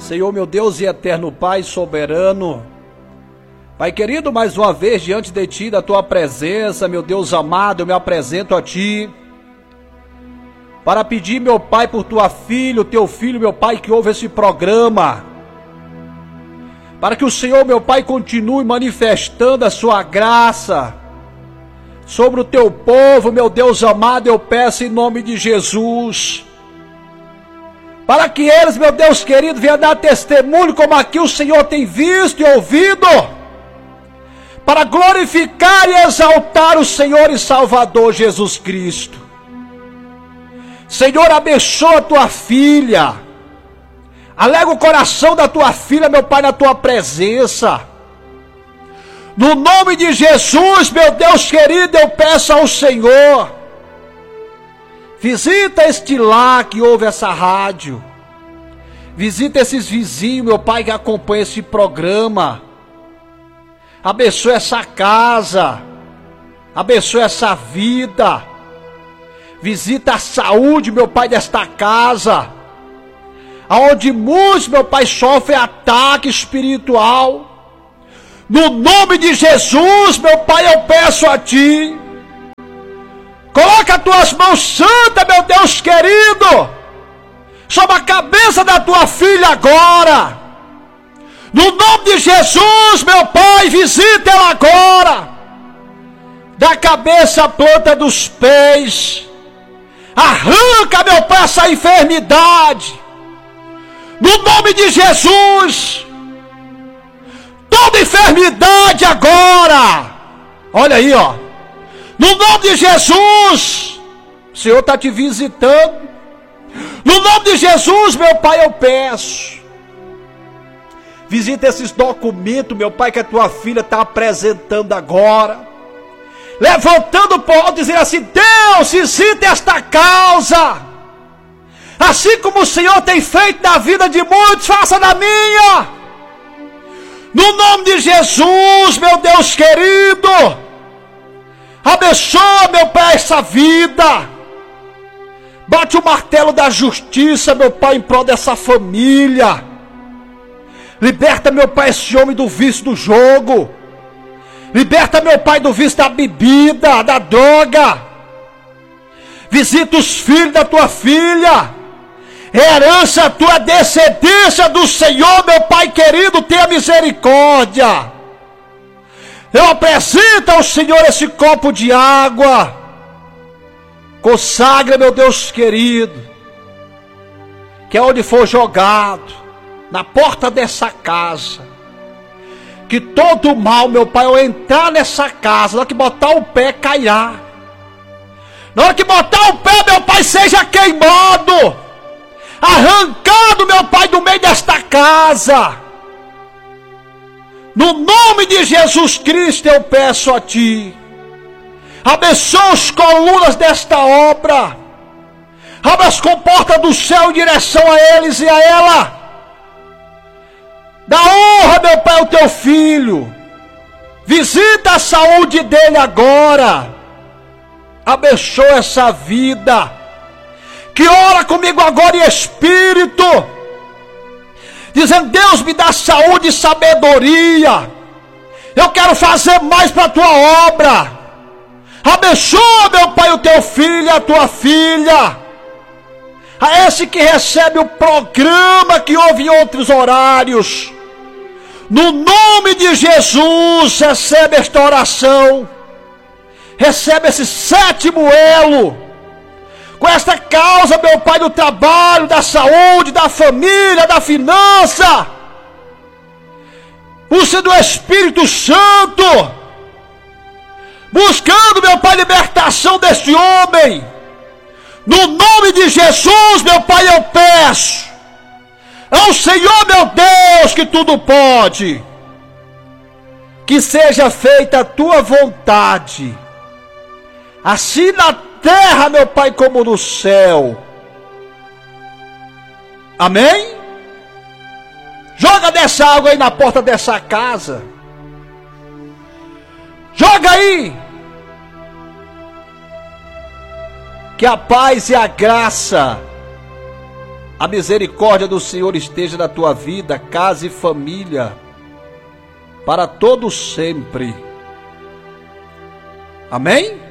Senhor, meu Deus e eterno Pai soberano, Pai querido, mais uma vez diante de Ti, da Tua presença, meu Deus amado, eu me apresento a Ti para pedir, meu Pai, por Tua filha, o Teu filho, meu Pai, que ouve esse programa, para que o Senhor, meu Pai, continue manifestando a Sua graça sobre o Teu povo, meu Deus amado, eu peço em nome de Jesus, para que eles, meu Deus querido, venham dar testemunho como aqui o Senhor tem visto e ouvido, para glorificar e exaltar o Senhor e Salvador Jesus Cristo. Senhor, abençoa a Tua filha, alega o coração da Tua filha, meu Pai, na Tua presença. No nome de Jesus, meu Deus querido, eu peço ao Senhor, visita este lar que ouve essa rádio, visita esses vizinhos, meu Pai, que acompanham esse programa, abençoa essa casa, abençoa essa vida, visita a saúde, meu Pai, desta casa, aonde muitos, meu Pai, sofrem ataque espiritual. No nome de Jesus, meu Pai, eu peço a Ti, coloca as Tuas mãos santas, meu Deus querido, sobre a cabeça da Tua filha agora. No nome de Jesus, meu Pai, visita ela agora, da cabeça à planta dos pés. Arranca, meu Pai, essa enfermidade. No nome de Jesus, toda enfermidade agora, olha aí, ó. No nome de Jesus, o Senhor está te visitando. No nome de Jesus, meu Pai, eu peço, visita esses documentos, meu Pai, que a Tua filha está apresentando agora, levantando o pó, dizendo assim: Deus, visita esta causa, assim como o Senhor tem feito na vida de muitos, faça na minha. No nome de Jesus, meu Deus querido, abençoa, meu Pai, essa vida. Bate o martelo da justiça, meu Pai, em prol dessa família. Liberta, meu Pai, esse homem do vício do jogo. Liberta, meu Pai, do vício da bebida, da droga. Visita os filhos da Tua filha. Herança a Tua descendência do Senhor, meu Pai querido, tenha misericórdia. Eu apresento ao Senhor esse copo de água. Consagra, meu Deus querido, que onde for jogado, na porta dessa casa, que todo mal, meu Pai, ao entrar nessa casa, na hora que botar o pé, cairá. Na hora que botar o pé, meu Pai, seja queimado, arrancado, meu Pai, do meio desta casa. No nome de Jesus Cristo eu peço a Ti, abençoa as colunas desta obra, abre as comportas do céu em direção a eles e a ela. Dá honra, meu Pai, ao Teu filho, visita a saúde dele agora, abençoa essa vida, que ora comigo agora em espírito, dizendo: Deus, me dá saúde e sabedoria, eu quero fazer mais para a Tua obra. Abençoa, meu Pai, o Teu filho e a Tua filha, a esse que recebe o programa que ouve em outros horários. No nome de Jesus, recebe esta oração, recebe esse sétimo elo, com esta causa, meu Pai, do trabalho, da saúde, da família, da finança. Use do Espírito Santo, buscando, meu Pai, libertação deste homem. No nome de Jesus, meu Pai, eu peço ao Senhor, meu Deus, que tudo pode, que seja feita a Tua vontade, assim na terra, meu Pai, como no céu. Amém? Joga dessa água aí na porta dessa casa. Joga aí. Que a paz e a graça A misericórdia do Senhor esteja na tua vida, casa e família, para todo sempre. Amém?